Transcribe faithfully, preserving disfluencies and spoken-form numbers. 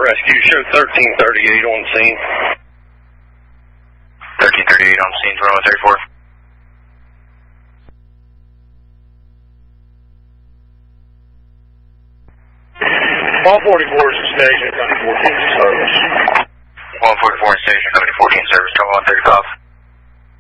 rescue. Show thirteen thirty-eight on scene. thirteen thirty-eight on scene, twenty-one thirty-four. one forty-four is the station, company fourteen service. one forty-four in station, company fourteen service, twenty-one thirty-five.